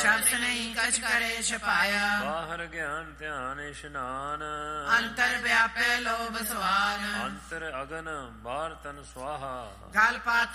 ਸ਼ਬਦ ਨਹੀਂ ਕਛ ਕਰੇ ਛਪਾਇਆ। ਬਾਹਰ ਗਿਆਨ ਧਿਆਨ ਇਸ਼ਨਾਨ ਅੰਤਰ ਵਿਆਪੈ ਲੋਭ ਸਵਾਨ। ਅੰਤਰ ਅਗਨ ਬਾਹਰ ਤਨ ਸੁਆਹਾ। ਗਲ ਪਾਤ